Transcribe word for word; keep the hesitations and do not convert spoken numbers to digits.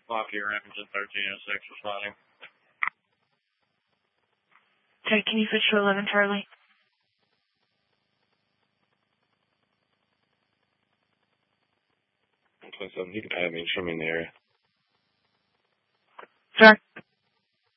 Lockheed Remington thirteen oh six responding. Okay, can you switch to eleven Charlie? twenty-seven, you can have me, show me in the area. Sir?